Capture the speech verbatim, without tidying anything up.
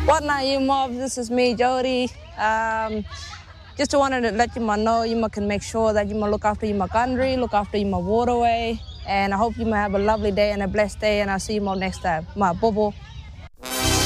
What now, you mob? This is me, Jody. Um, just wanted to let you know you can make sure that you look after your country, look after your waterway, and I hope you have a lovely day and a blessed day, and I'll see you next time. My bobo.